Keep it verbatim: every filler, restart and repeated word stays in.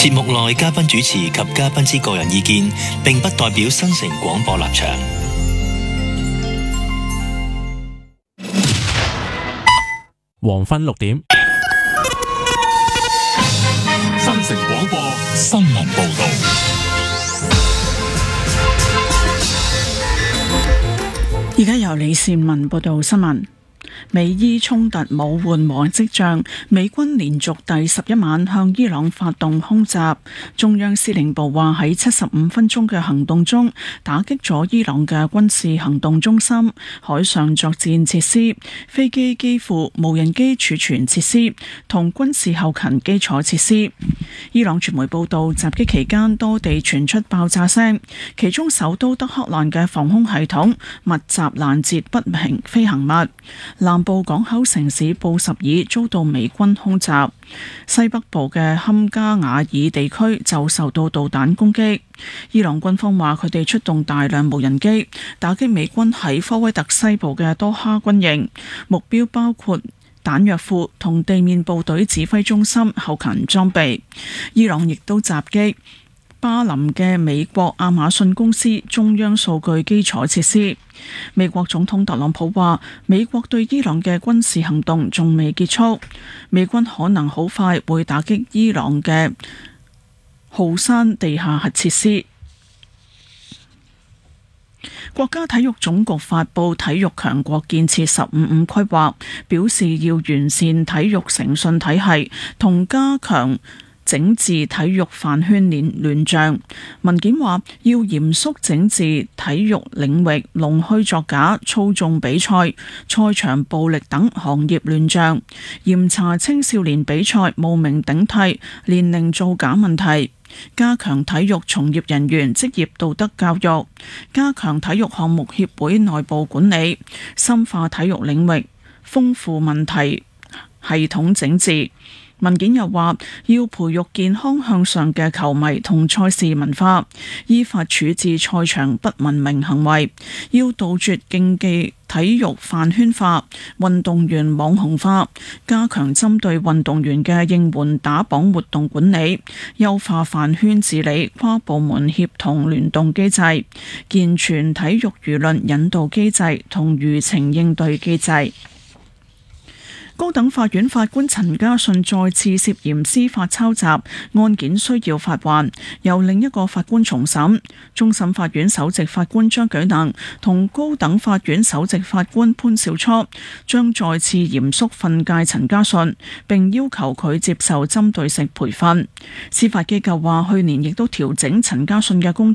節目內嘉賓主持及嘉賓之個人意見，並不代表新城廣播立場。 黃昏六點， 新城廣播新聞報道。 而家由李善文報道新聞。美伊衝突冇緩和跡象，美軍連續第十一晚向伊朗發動空襲。中央司令部話喺七十五分鐘嘅行動中，打擊咗伊朗嘅軍事行動中心、海上作戰設施、飛機機庫、無人機儲存設施同軍事後勤基礎設施。伊朗傳媒報道，襲擊期間多地傳出爆炸聲，其中首都德黑蘭嘅防空系統密集攔截不明飛行物。南部港口城市布什爾遭到美軍空襲，西北部嘅坎加瓦爾地區就受到導彈攻擊。伊朗軍方話佢哋出動大量無人機打擊美軍喺科威特西部嘅多哈軍營，目標包括彈藥庫同地面部隊指揮中心後勤裝備。伊朗亦都襲擊巴林嘅美國亞馬遜公司中央數據基礎設施。美國總統特朗普話，美國對伊朗嘅軍事行動仲未結束，美軍可能好快會打擊伊朗嘅浩山地下核設施。國家體育總局發布體育強國建設十五五規劃，表示要完善體育誠信體系同加強整治體育飯圈亂亂象。文件話要嚴肅整治體育領域弄虛作假、操縱比賽、賽場暴力等行業亂象，嚴查青少年比賽冒名頂替、年齡造假問題，加強體育從業人員職業道德教育，加強體育項目協會內部管理，深化體育領域豐富問題系統整治。文件又話要培育健康向上嘅球迷同賽事文化，依法處置賽場不文明行為，要杜絕競技體育飯圈化、運動員網紅化，加強針對運動員嘅應援打榜活動管理，優化飯圈治理跨部門協同聯動機制，健全體育輿論引導機制同輿情應對機制。高等法院法官陳家信再次涉嫌司法抄襲案件需要發還，由另一個法官重審。終審法院首席法官張舉能同高等法院首席法官潘兆初將再次嚴肅訓誡陳家信，並要求佢接受針對性培訓。司法機構話去年亦都調整陳家信嘅工